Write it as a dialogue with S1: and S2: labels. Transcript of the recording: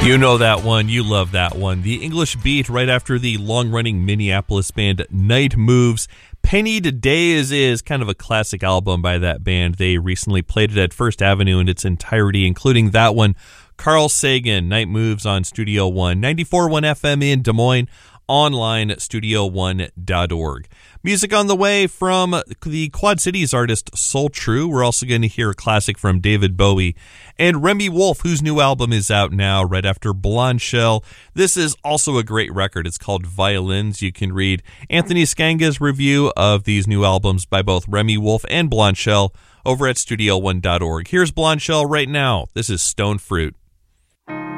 S1: You know that one. You love that one. The English Beat, right after the long-running Minneapolis band Night Moves. Pennied Days is kind of a classic album by that band. They recently played it at First Avenue in its entirety, including that one. Carl Sagan, Night Moves on Studio One. 94.1 FM in Des Moines. Online, studio1.org. Music on the way from the Quad Cities artist Soul True. We're also going to hear a classic from David Bowie and Remy Wolf, whose new album is out now right after Blonde Shell. This is also a great record. It's called Violins. You can read Anthony Scanga's review of these new albums by both Remy Wolf and Blonde Shell over at studio1.org. Here's Blonde Shell right now. This is Stone Fruit.